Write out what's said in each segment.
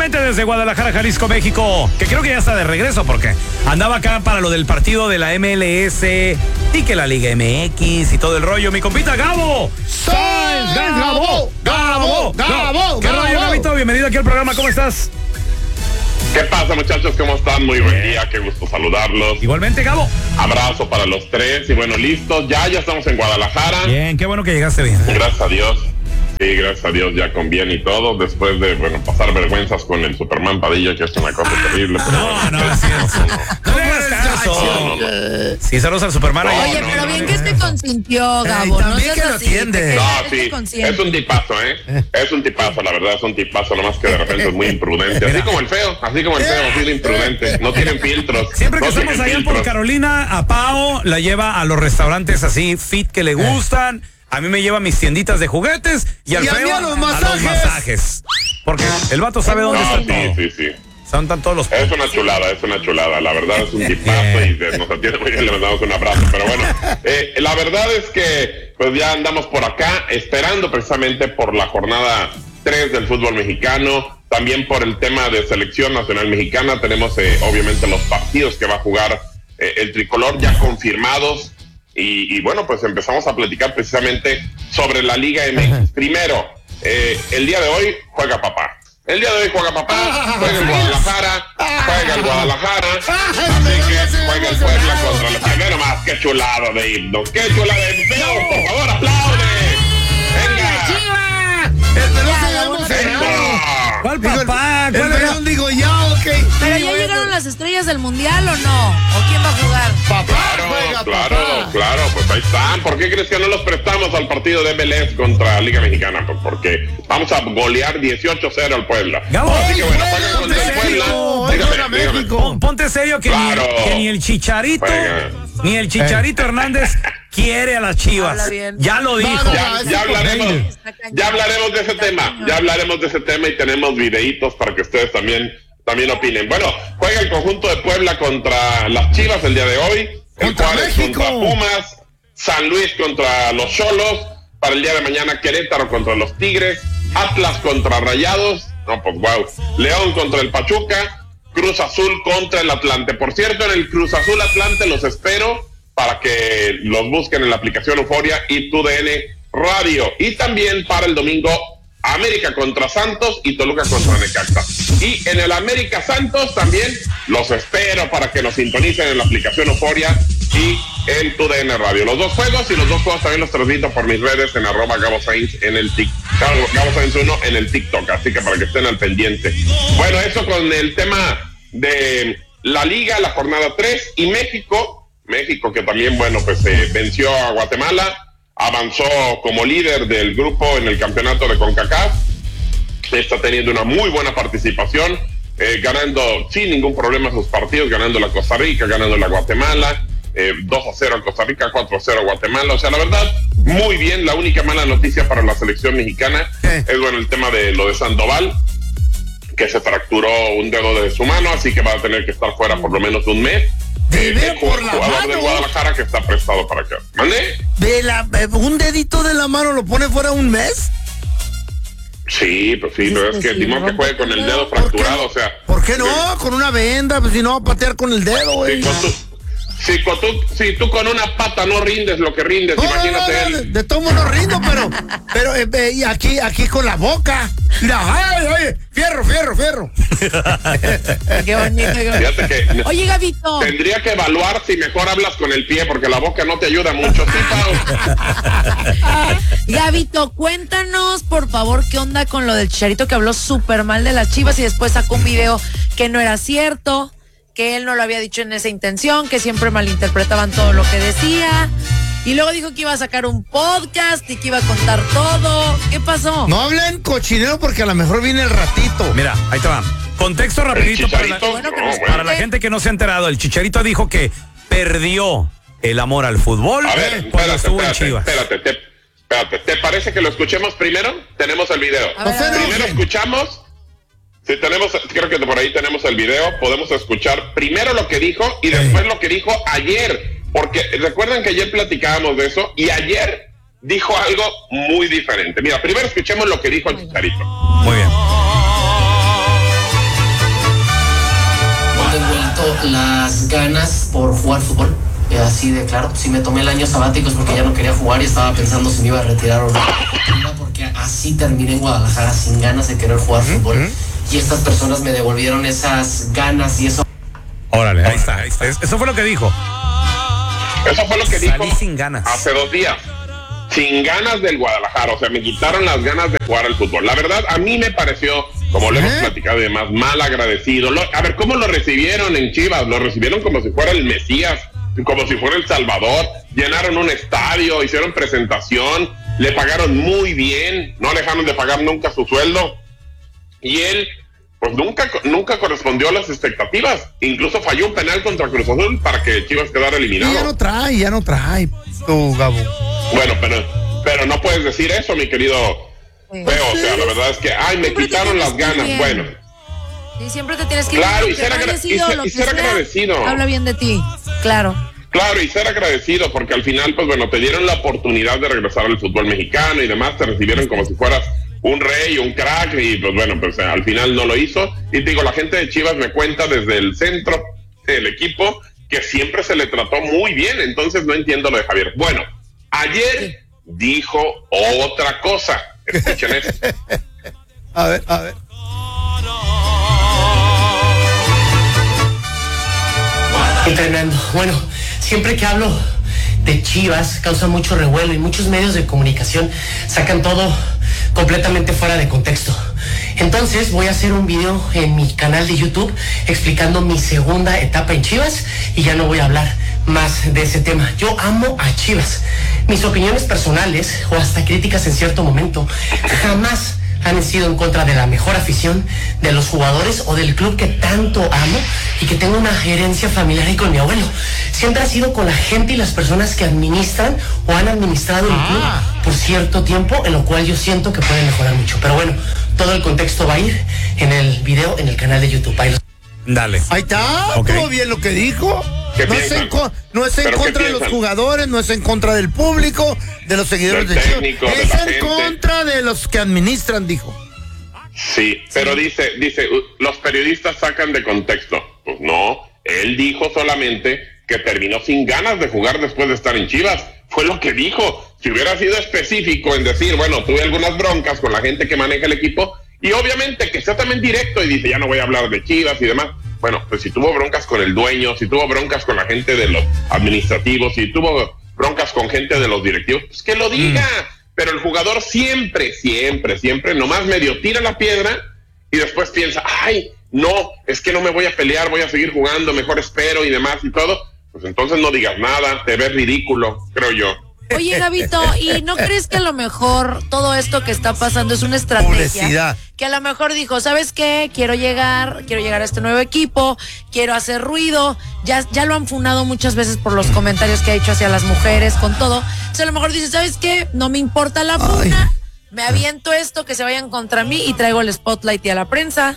directamente desde Guadalajara, Jalisco, México, que creo que ya está de regreso porque andaba acá para lo del partido de la MLS y que la Liga MX y todo el rollo. Mi compita Gabo. Gabo. ¿Qué rollo, Gabito? Bienvenido aquí al programa, ¿cómo estás? ¿Qué pasa, muchachos? ¿Cómo están? Muy buen día, qué gusto saludarlos. Igualmente, Gabo. Abrazo para los tres y bueno, listos. Ya estamos en Guadalajara. Bien, qué bueno que llegaste bien. Gracias a Dios. Sí, gracias a Dios, ya con bien y todo, después de, pasar vergüenzas con el Superman Padilla, que es una cosa terrible. No hagas caso. Sí, saludos al Superman. Oye, pero bien que te consintió, Gabo. También que lo atiende. No, sí, es un tipazo, Es un tipazo, la verdad, es un tipazo, nomás que de repente es muy imprudente. Así como el feo, así de imprudente. No tienen filtros. Siempre que estamos allá por Carolina, a Pao la lleva a los restaurantes así fit que le gustan. A mí me lleva mis tienditas de juguetes y al feo a los masajes. Porque el vato sabe dónde está todo. Sí. Son todos los... Es una chulada. La verdad es un tipazo y nos atiende muy bien, le mandamos un abrazo. Pero bueno, la verdad es que pues ya andamos por acá esperando precisamente por la jornada 3 del fútbol mexicano. También por el tema de selección nacional mexicana. Tenemos obviamente los partidos que va a jugar el tricolor ya confirmados. Y bueno, pues empezamos a platicar precisamente sobre la Liga MX. Primero, el día de hoy juega papá. Juega el Guadalajara, así que juega el Puebla contra los primeros más. ¡Qué chulado de himno! ¡Qué chulado de himno! ¡Por favor, aplaude! ¿Cuál papá? Digo ya, ok. Pero ya llegaron las estrellas del mundial o no? ¿O quién va a jugar? Claro, pues ahí están. ¿Por qué crees que no los prestamos al partido de MLS contra Liga Mexicana? Pues porque vamos a golear 18-0 al Puebla. Así que bueno, juegan contra el Puebla. Dígame. Ponte serio que ni el Chicharito, ni el Chicharito Hernández quiere a las Chivas. Ya lo dijo. Ya hablaremos de ese tema. Ya hablaremos de ese tema y tenemos videitos para que ustedes también opinen. Bueno, juega el conjunto de Puebla contra las Chivas el día de hoy. El Juárez contra Pumas. San Luis contra los Xolos. Para el día de mañana Querétaro contra los Tigres. Atlas contra Rayados. No, pues wow. León contra el Pachuca. Cruz Azul contra el Atlante. Por cierto, en el Cruz Azul Atlante los espero para que los busquen en la aplicación Euforia y TUDN Radio. Y también para el domingo, América contra Santos y Toluca contra Necaxa. Y en el América Santos también los espero para que nos sintonicen en la aplicación Euforia y en TUDN Radio. Los dos juegos también los transmito por mis redes en @GaboSainz en el GaboSainz1 en el TikTok, así que para que estén al pendiente. Bueno, eso con el tema de la Liga, la jornada 3 y México que también, venció a Guatemala, avanzó como líder del grupo en el campeonato de CONCACAF, está teniendo una muy buena participación, ganando sin ningún problema sus partidos, ganando la Costa Rica, ganando la Guatemala, 2-0 a Costa Rica, 4-0 a Guatemala, o sea, la verdad, muy bien. La única mala noticia para la selección mexicana es, el tema de lo de Sandoval, que se fracturó un dedo de su mano, así que va a tener que estar fuera por lo menos un mes. El jugador de Guadalajara que está prestado para acá. ¿Mande? ¿Un dedito de la mano lo pone fuera un mes? Sí, pero es que Timón que juegue con el dedo fracturado, o sea... ¿Por qué no? Con una venda, pues si no va a patear con el dedo, güey. Si tú con una pata no rindes lo que rindes, imagínate él. De todo modo rindo, pero y aquí con la boca. Mira, ay, fierro. Qué bonito. Fíjate que oye, Gabito, tendría que evaluar si mejor hablas con el pie, porque la boca no te ayuda mucho. Sí, Pau. Gabito, cuéntanos, por favor, qué onda con lo del Chicharito que habló súper mal de las Chivas y después sacó un video que no era cierto, que él no lo había dicho en esa intención, que siempre malinterpretaban todo lo que decía. Y luego dijo que iba a sacar un podcast y que iba a contar todo. ¿Qué pasó? No hablen cochinero porque a lo mejor viene el ratito. Mira, ahí te va. Contexto rapidito para la gente que no se ha enterado. El Chicharito dijo que perdió el amor al fútbol cuando estuvo en Chivas. Espérate, ¿te parece que lo escuchemos primero? Tenemos el video. Primero escuchamos. Sí, creo que por ahí tenemos el video. Podemos escuchar primero lo que dijo y después lo que dijo ayer. Porque recuerdan que ayer platicábamos de eso y ayer dijo algo muy diferente. Mira, primero escuchemos lo que dijo el Chicharito. Muy bien. ganas por jugar fútbol. Así de claro, sí me tomé el año sabático es porque ya no quería jugar y estaba pensando si me iba a retirar o no. Era porque así terminé en Guadalajara sin ganas de querer jugar fútbol. Y estas personas me devolvieron esas ganas y eso. Órale, ahí está. Eso fue lo que dijo. Eso fue lo que Salí dijo sin ganas. hace 2 días. Sin ganas del Guadalajara, o sea, me quitaron las ganas de jugar al fútbol. La verdad, a mí me pareció, como lo hemos platicado y demás, mal agradecido. A ver, ¿cómo lo recibieron en Chivas? Lo recibieron como si fuera el Mesías, como si fuera el Salvador. Llenaron un estadio, hicieron presentación, le pagaron muy bien, no dejaron de pagar nunca su sueldo. Y él, pues nunca correspondió a las expectativas. Incluso falló un penal contra Cruz Azul para que Chivas quedara eliminado. Y ya no trae, tú, Gabo. Bueno, pero no puedes decir eso, mi querido Feo. O sea, la verdad es que, me quitaron las ganas. Bien. Bueno. Y siempre te tienes que ir. Claro, y ser agradecido. Habla bien de ti, claro. Claro, y ser agradecido, porque al final, pues bueno, te dieron la oportunidad de regresar al fútbol mexicano y demás, te recibieron como si fueras un rey, un crack, y pues bueno, pues al final no lo hizo. Y te digo, la gente de Chivas me cuenta desde el centro del equipo que siempre se le trató muy bien, entonces no entiendo lo de Javier. Bueno, ayer dijo otra cosa. Escuchen esto. A ver. Entrenando. Bueno, siempre que hablo de Chivas causa mucho revuelo y muchos medios de comunicación sacan todo completamente fuera de contexto. Entonces voy a hacer un video en mi canal de YouTube explicando mi segunda etapa en Chivas y ya no voy a hablar más de ese tema. Yo amo a Chivas. Mis opiniones personales o hasta críticas en cierto momento jamás han sido en contra de la mejor afición, de los jugadores o del club que tanto amo y que tengo una herencia familiar ahí con mi abuelo. Siempre ha sido con la gente y las personas que administran o han administrado el club por cierto tiempo, en lo cual yo siento que pueden mejorar mucho. Pero bueno, todo el contexto va a ir en el video en el canal de YouTube. Dale. Ahí está, todo bien lo que dijo. No es en contra de los jugadores, no es en contra del público, de los seguidores de Chivas. Es en contra de los que administran, dijo. Sí, pero dice, los periodistas sacan de contexto. Pues no, él dijo solamente que terminó sin ganas de jugar después de estar en Chivas. Fue lo que dijo. Si hubiera sido específico en decir, bueno, tuve algunas broncas con la gente que maneja el equipo, y obviamente que sea también directo y dice, ya no voy a hablar de Chivas y demás. Bueno, pues si tuvo broncas con el dueño, si tuvo broncas con la gente de los administrativos, si tuvo broncas con gente de los directivos, pues que lo diga. Pero el jugador siempre, nomás medio tira la piedra y después piensa, no, es que no me voy a pelear, voy a seguir jugando, mejor espero y demás y todo. Pues entonces no digas nada, te ves ridículo, creo yo. Oye, Gabito, ¿y no crees que a lo mejor todo esto que está pasando es una estrategia? Publicidad. Que a lo mejor dijo, ¿sabes qué? Quiero llegar a este nuevo equipo, quiero hacer ruido. Ya lo han funado muchas veces por los comentarios que ha hecho hacia las mujeres, con todo. Entonces a lo mejor dice, ¿sabes qué? No me importa la funa, me aviento esto, que se vayan contra mí y traigo el spotlight y a la prensa.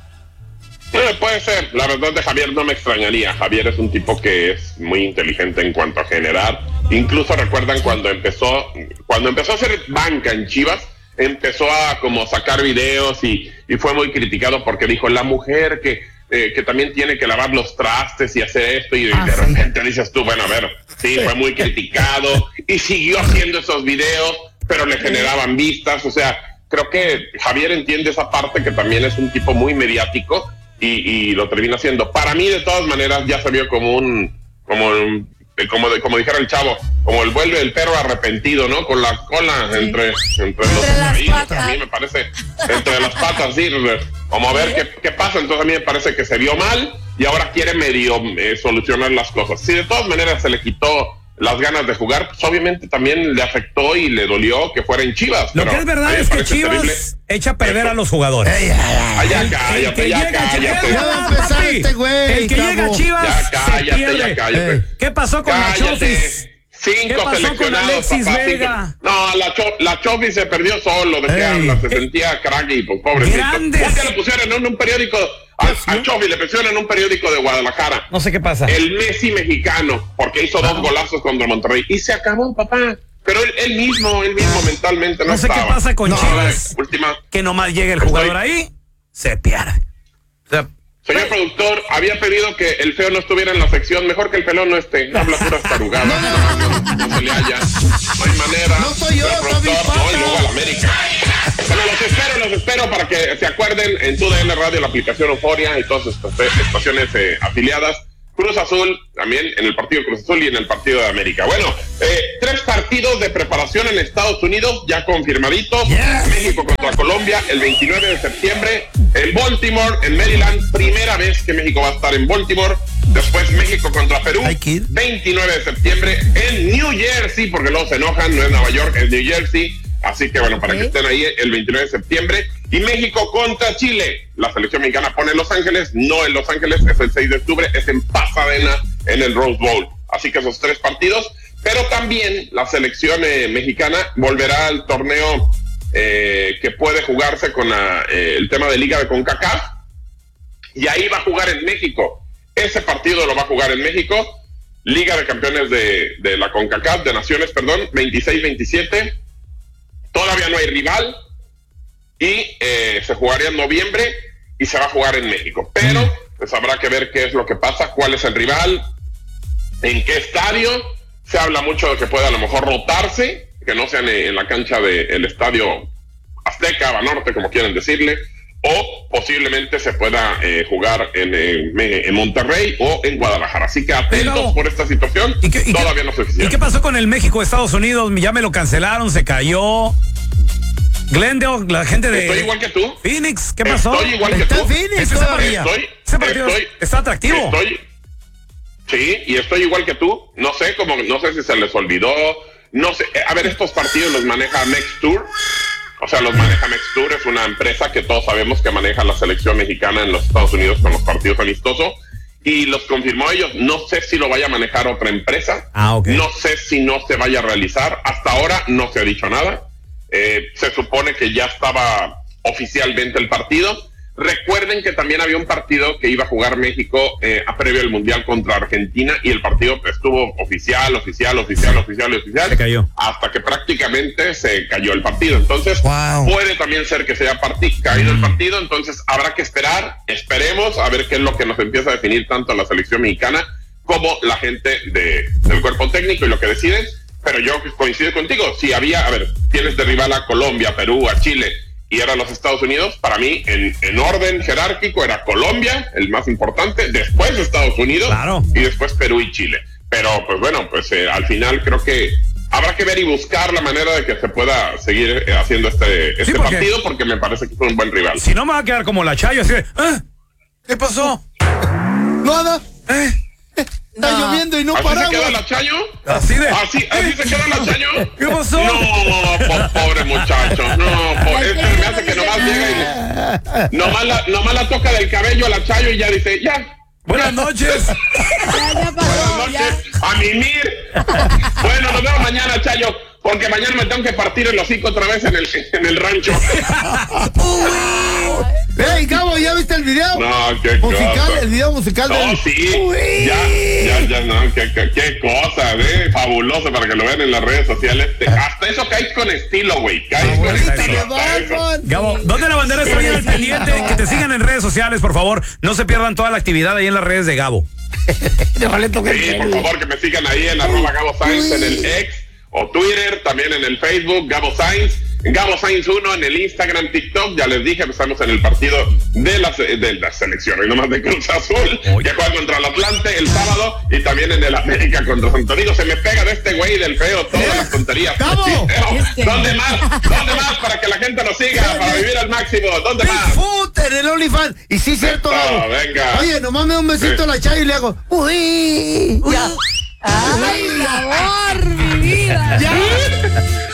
Puede ser, la verdad de Javier no me extrañaría. Javier es un tipo que es muy inteligente en cuanto a generar. Incluso recuerdan cuando empezó a hacer banca en Chivas, empezó a como sacar videos y fue muy criticado porque dijo la mujer que también tiene que lavar los trastes y hacer esto y de repente dices tú, bueno, a ver, sí, fue muy criticado y siguió haciendo esos videos, pero le generaban vistas. O sea, creo que Javier entiende esa parte, que también es un tipo muy mediático y lo termina haciendo. Para mí, de todas maneras, ya se vio como dijera el chavo, como el vuelve del perro arrepentido, ¿no? Con la cola entre los oídos, a mí me parece, entre las patas, sí. Vamos a ver qué pasa. Entonces a mí me parece que se vio mal y ahora quiere medio solucionar las cosas. Si de todas maneras se le quitó las ganas de jugar, pues obviamente también le afectó y le dolió que fuera en Chivas. Lo que es verdad es que Chivas echa a perder a los jugadores. Cállate. El que llega a Chivas se pierde. ¿Qué pasó con la Chofis? 5 seleccionados, papá. No, la Chofis se perdió solo. ¿De qué hablas? Se sentía crack y pues pobrecito. ¿Por qué le pusieron en un periódico? A Chofis le pusieron en un periódico de Guadalajara. No sé qué pasa. El Messi mexicano, porque hizo 2 golazos contra Monterrey. Y se acabó, papá. Pero él mismo mentalmente no estaba. No sé qué pasa con Chivas. Que nomás llega el jugador ahí, se pierde. O sea, Señor productor, había pedido que el feo no estuviera en la sección. Mejor que el pelón no esté. Habla puras tarugadas. No se le halla. No hay manera. No soy yo, productor, no, y luego al América. Bueno, los espero para que se acuerden en TUDN Radio, la aplicación Euforia y todas estas estaciones afiliadas. Cruz Azul, también en el partido Cruz Azul y en el partido de América. Bueno, 3 partidos de preparación en Estados Unidos ya confirmaditos. Yes. México contra Colombia el 29 de septiembre. En Baltimore, en Maryland, primera vez que México va a estar en Baltimore. Después México contra Perú, 29 de septiembre. En New Jersey, porque luego se enojan, no es Nueva York, es New Jersey. Así que bueno, para que estén ahí el 29 de septiembre. Y México contra Chile. La selección mexicana pone en Los Ángeles, no en Los Ángeles, es el 6 de octubre, es en Pasadena, en el Rose Bowl. Así que esos 3 partidos. Pero también la selección mexicana volverá al torneo que puede jugarse con el tema de Liga de CONCACAF. Y ahí va a jugar en México. Ese partido lo va a jugar en México. Liga de Campeones de la CONCACAF, de Naciones, perdón, 26-27. Todavía no hay rival y se jugaría en noviembre y se va a jugar en México. Pero pues habrá que ver qué es lo que pasa, cuál es el rival, en qué estadio. Se habla mucho de que pueda a lo mejor rotarse, que no sean en la cancha del estadio Azteca, Banorte, como quieran decirle, o posiblemente se pueda jugar en Monterrey o en Guadalajara. Así que atentos por esta situación. Todavía no es oficial. ¿Y qué pasó con el México-Estados Unidos? Ya me lo cancelaron, se cayó. Glendale, la gente de... Estoy igual que tú. Phoenix, ¿qué pasó? Estoy igual que tú. Ese partido está atractivo. Sí, y estoy igual que tú. No sé si se les olvidó. No sé. A ver, estos partidos los maneja Next Tour. O sea, los maneja Next Tour, es una empresa que todos sabemos que maneja la selección mexicana en los Estados Unidos con los partidos amistosos. Y los confirmó ellos. No sé si lo vaya a manejar otra empresa. Okay. No sé si no se vaya a realizar. Hasta ahora no se ha dicho nada. Se supone que ya estaba oficialmente el partido. Recuerden que también había un partido que iba a jugar México a previo al Mundial contra Argentina y el partido estuvo oficial. Se cayó. Hasta que prácticamente se cayó el partido. Entonces, puede también ser que se haya caído el partido. Entonces, habrá que esperemos a ver qué es lo que nos empieza a definir tanto la selección mexicana como la gente del cuerpo técnico y lo que deciden. Pero yo coincido contigo. Si tienes de rival a Colombia, Perú, a Chile y eran los Estados Unidos, para mí en orden jerárquico era Colombia, el más importante, después Estados Unidos, claro, y después Perú y Chile. Pero pues bueno, al final creo que habrá que ver y buscar la manera de que se pueda seguir haciendo este partido, porque me parece que fue un buen rival. Si no me va a quedar como la Chayo, así de, ¿qué pasó? Nada. Está lloviendo y no ¿Así paramos. se queda la Chayo? Así se queda la Chayo. ¿Qué pasó? No, pobre muchacho. No, me hace que nomás llega y nomás la toca del cabello a la Chayo y ya dice, ya. Buenas noches. Ya pasó, buenas noches. A mimir. Bueno, nos vemos mañana, Chayo, porque mañana me tengo que partir el hocico otra vez en el rancho. Hey, Gabo, ¿ya viste el video? No, qué musical, cosa. El video musical. No, sí. Ya, no, qué cosa, fabuloso para que lo vean en las redes sociales. Hasta eso caes con estilo, güey. Caes con estilo. Gabo, ¿dónde la bandera está bien al pendiente? Que te sigan en redes sociales, por favor. No se pierdan toda la actividad ahí en las redes de Gabo. Sí, por favor, que me sigan ahí en @GaboSainz en el X o Twitter, también en el Facebook, Gabo Sainz. Gabo Sainz 1 en el Instagram, TikTok. Ya les dije, estamos en el partido de la selección, y nomás de Cruz Azul, que juega contra el Atlante el sábado, y también en el América contra Santo Domingo. Se me pega de este güey del feo todas las tonterías. Sí, ¿Dónde más para que la gente lo siga, para vivir al máximo? ¿Dónde más? En el OnlyFans. Y sí, cierto, Gabo. Venga. Oye, nomás me da un besito a la Chayo y le hago, uy. ¡Ay, mi amor, mi vida! Ya.